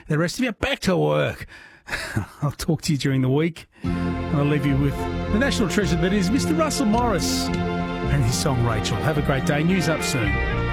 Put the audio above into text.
The rest of you, back to work. I'll talk to you during the week. And I'll leave you with the national treasure that is Mr. Russell Morris and his song Rachel. Have a great day. News up soon.